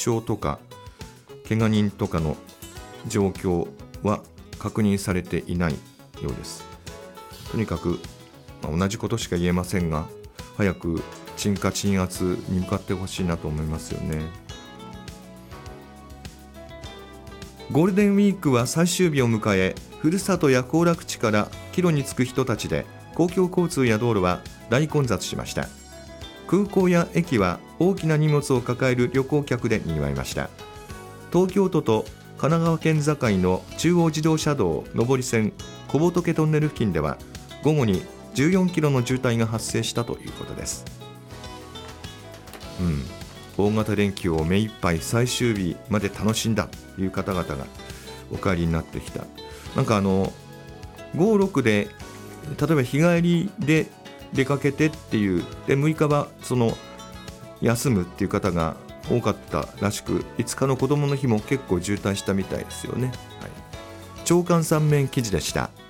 傷とか怪我人とかの状況は確認されていないようです。とにかく、同じことしか言えませんが、早く鎮火鎮圧に向かってほしいなと思いますよね。ゴールデンウィークは最終日を迎え、ふるさとや行楽地から帰路に着く人たちで公共交通や道路は大混雑しました。空港や駅は大きな荷物を抱える旅行客で賑わいました。東京都と神奈川県境の中央自動車道上り線小仏トンネル付近では午後に14キロの渋滞が発生したということです。大型連休を目いっぱい最終日まで楽しんだという方々がお帰りになってきた。なんか5、6で例えば日帰りで出かけてっていうで6日は休むっていう方が多かったらしく、5日の子どもの日も結構渋滞したみたいですよね。長官3面記事でした。